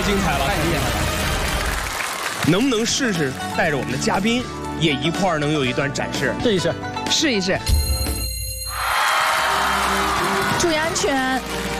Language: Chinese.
精彩了， 太厉害了！ 能不能试试带着我们的嘉宾也一块儿能有一段展示？ 试一试， 试一试。注意安全。